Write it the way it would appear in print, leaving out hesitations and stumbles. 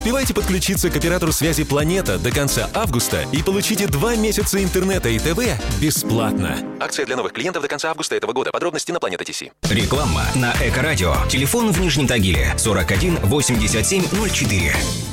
Успевайте подключиться к оператору связи «Планета» до конца августа и получите 2 месяца интернета и ТВ бесплатно. Акция для новых клиентов до конца августа этого года. Подробности на Планета.ТС. Реклама на Эко-радио. Телефон в Нижнем Тагиле 41 87 04.